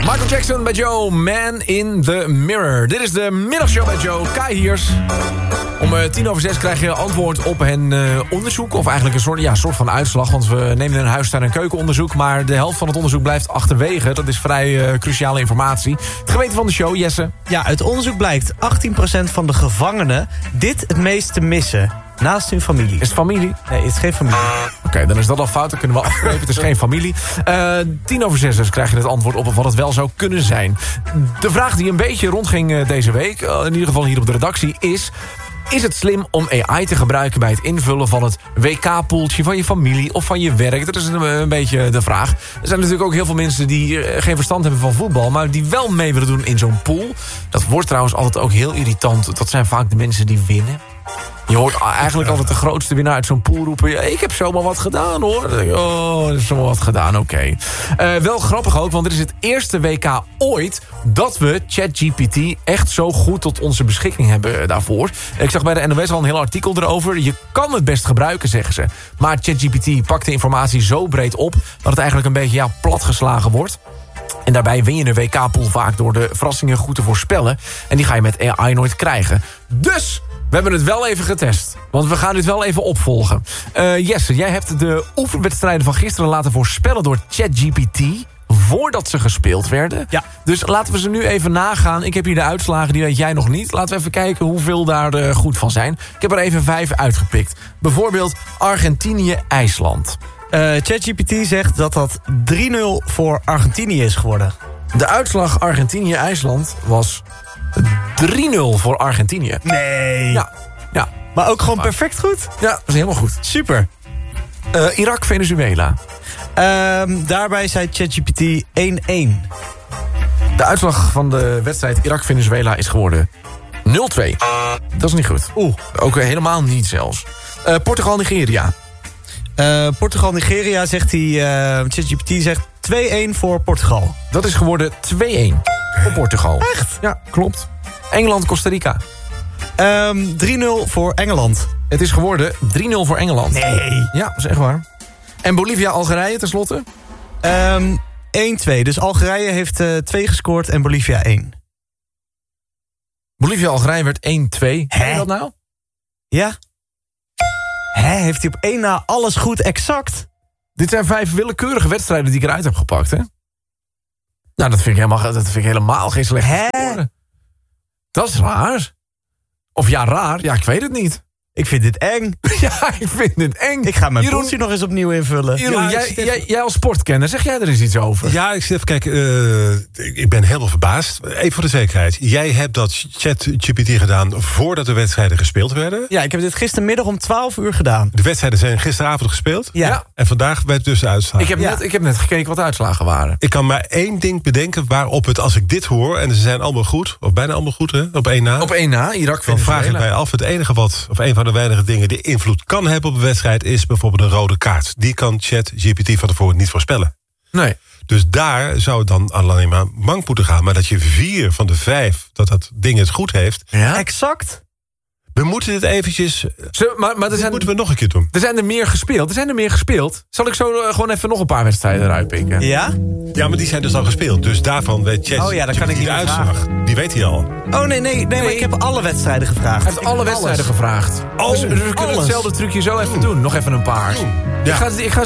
Michael Jackson bij Joe, Man in the Mirror. Dit is de middagshow bij Joe, Kai Hiers. Om 6:10 krijg je antwoord op een onderzoek. Of eigenlijk een soort van uitslag. Want we nemen een huistuin- en keukenonderzoek. Maar de helft van het onderzoek blijft achterwege. Dat is vrij cruciale informatie. Het geweten van de show, Jesse. Ja, uit onderzoek blijkt 18% van de gevangenen dit het meest te missen. Naast hun familie. Is het familie? Nee, het is geen familie. Oké, dan is dat al fout. Dan kunnen we afstrepen. Het is geen familie. 6:10 krijg je het antwoord op wat het wel zou kunnen zijn. De vraag die een beetje rondging deze week, in ieder geval hier op de redactie, is het slim om AI te gebruiken bij het invullen van het WK-poeltje van je familie of van je werk? Dat is een beetje de vraag. Er zijn natuurlijk ook heel veel mensen die geen verstand hebben van voetbal, maar die wel mee willen doen in zo'n pool. Dat wordt trouwens altijd ook heel irritant. Dat zijn vaak de mensen die winnen. Je hoort eigenlijk altijd de grootste winnaar uit zo'n pool roepen. Ja, ik heb zomaar wat gedaan, hoor. Oh, er is zomaar wat gedaan, oké. Wel grappig ook, want dit is het eerste WK ooit dat we ChatGPT echt zo goed tot onze beschikking hebben daarvoor. Ik zag bij de NOS al een heel artikel erover. Je kan het best gebruiken, zeggen ze. Maar ChatGPT pakt de informatie zo breed op dat het eigenlijk een beetje platgeslagen wordt. En daarbij win je een WK-pool vaak door de verrassingen goed te voorspellen. En die ga je met AI nooit krijgen. Dus we hebben het wel even getest. Want we gaan dit wel even opvolgen. Jesse, jij hebt de oefenwedstrijden van gisteren laten voorspellen door ChatGPT voordat ze gespeeld werden. Ja. Dus laten we ze nu even nagaan. Ik heb hier de uitslagen, die weet jij nog niet. Laten we even kijken hoeveel daar goed van zijn. Ik heb er even 5 uitgepikt. Bijvoorbeeld Argentinië-IJsland. ChatGPT zegt dat 3-0 voor Argentinië is geworden. De uitslag Argentinië-IJsland was 3-0 voor Argentinië. Nee. Ja. Maar ook gewoon perfect goed? Ja, dat is helemaal goed. Super. Irak-Venezuela. Daarbij zei ChatGPT 1-1. De uitslag van de wedstrijd Irak-Venezuela is geworden 0-2. Dat is niet goed. Ook helemaal niet zelfs. Portugal-Nigeria. Portugal-Nigeria zegt hij... ChatGPT zegt 2-1 voor Portugal. Dat is geworden 2-1 voor Portugal. Echt? Ja, klopt. Engeland-Costa Rica. 3-0 voor Engeland. Het is geworden 3-0 voor Engeland. Nee. Ja, dat is echt waar. En Bolivia-Algerije tenslotte? 1-2. Dus Algerije heeft 2 gescoord en Bolivia 1. Bolivia-Algerije werd 1-2. Heb je dat nou? Ja. Heeft hij op 1 na alles goed exact? Dit zijn 5 willekeurige wedstrijden die ik eruit heb gepakt, hè? Nou, dat vind ik helemaal geen slechte score. Dat is raar. Of ja, raar. Ja, ik weet het niet. Ik vind dit eng. Ja, ik vind dit eng. Ik ga mijn poeltje nog eens opnieuw invullen. Jeroen, jij als sportkenner, zeg jij er eens iets over? Ja, ik zit even kijken. Ik ben helemaal verbaasd. Even voor de zekerheid. Jij hebt dat ChatGPT gedaan voordat de wedstrijden gespeeld werden? Ja, ik heb dit gistermiddag om 12 uur gedaan. De wedstrijden zijn gisteravond gespeeld? Ja. En vandaag werd dus de uitslag. Ik heb net gekeken wat de uitslagen waren. Ik kan maar 1 ding bedenken waarop het, als ik dit hoor... en ze zijn allemaal goed, of bijna allemaal goed, hè? Op 1 na. Op 1 na, Irak, Dan vraag ik mij af, het enige wat... of een van de weinige dingen die invloed kan hebben op een wedstrijd... is bijvoorbeeld een rode kaart. Die kan ChatGPT van tevoren niet voorspellen. Nee. Dus daar zou het dan alleen maar mank moeten gaan. Maar dat je 4 van de 5, dat ding het goed heeft... Ja? Exact. We moeten dit eventjes... moeten we nog een keer doen. Er zijn er meer gespeeld. Zal ik zo gewoon even nog een paar wedstrijden eruit pikken? Ja? Ja, maar die zijn dus al gespeeld. Dus daarvan weet ChatGPT dan kan ik niet de uitslag. vragen. Die weet hij al. Oh, nee, maar ik heb alle wedstrijden gevraagd. Hij heeft alle wedstrijden gevraagd. Dus we kunnen hetzelfde trucje zo even doen. Nog even een paar. Ja. Ik ga